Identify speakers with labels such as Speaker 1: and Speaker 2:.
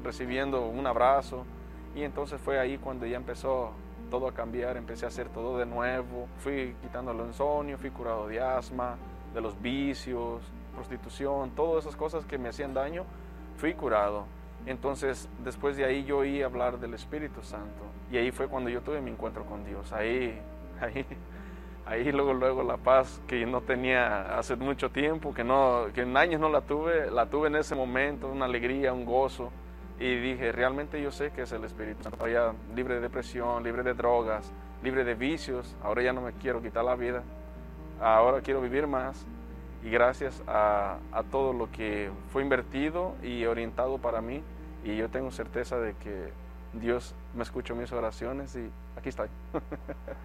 Speaker 1: recibiendo un abrazo. Y entonces fue ahí cuando ya empezó todo a cambiar, empecé a hacer todo de nuevo. Fui quitando el insomnio, fui curado de asma, de los vicios, prostitución, todas esas cosas que me hacían daño, fui curado. Entonces, después de ahí yo oí hablar del Espíritu Santo. Y ahí fue cuando yo tuve mi encuentro con Dios. Ahí luego la paz que no tenía hace mucho tiempo, que en años no la tuve en ese momento, una alegría, un gozo. Y dije, realmente yo sé que es el Espíritu Santo. Ya libre de depresión, libre de drogas, libre de vicios. Ahora ya no me quiero quitar la vida. Ahora quiero vivir más. Y gracias a todo lo que fue invertido y orientado para mí. Y yo tengo certeza de que Dios me escuchó mis oraciones y aquí estoy.